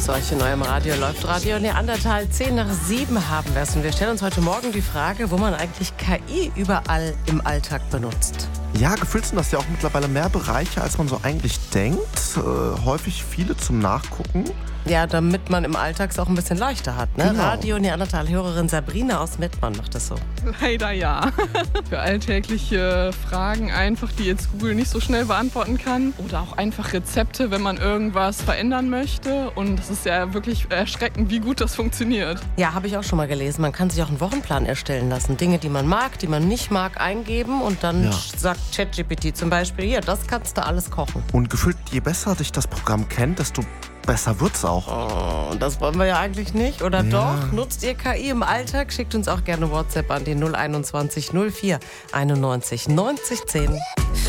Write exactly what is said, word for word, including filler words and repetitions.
begrüße euch in eurem Radio. Läuft Radio Neandertal. zehn nach sieben haben wir es. Und wir stellen uns heute Morgen die Frage, wo man eigentlich K I überall im Alltag benutzt. Ja, gefühlt sind das ja auch mittlerweile mehr Bereiche, als man so eigentlich denkt. Äh, häufig viele zum Nachgucken. Ja, damit man im Alltag es auch ein bisschen leichter hat. Ne? Genau. Radio Neandertal-Hörerin Sabrina aus Mettmann macht das so. Leider ja. Für alltägliche Fragen einfach, die jetzt Google nicht so schnell beantworten kann. Oder auch einfach Rezepte, wenn man irgendwas verändern möchte. Und es ist ja wirklich erschreckend, wie gut das funktioniert. Ja, habe ich auch schon mal gelesen. Man kann sich auch einen Wochenplan erstellen lassen. Dinge, die man mag, die man nicht mag, eingeben. Und dann Ja. sagt ChatGPT zum Beispiel, hier, das kannst du alles kochen. Und gefühlt, je besser dich das Programm kennt, desto besser wird's auch. Oh, das wollen wir ja eigentlich nicht, oder Ja. doch? Nutzt ihr K I im Alltag? Schickt uns auch gerne WhatsApp an die null einundzwanzig null vier einundneunzig neunzig zehn.